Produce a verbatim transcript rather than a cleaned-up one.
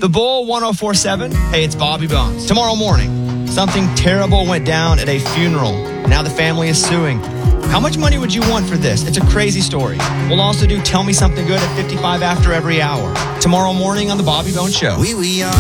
The Bull one oh four point seven. Hey, it's Bobby Bones. Tomorrow morning, something terrible went down at a funeral. Now the family is suing. How much money would you want for this? It's a crazy story. We'll also do Tell Me Something Good at fifty-five after every hour. Tomorrow morning on The Bobby Bones Show. Oui, oui,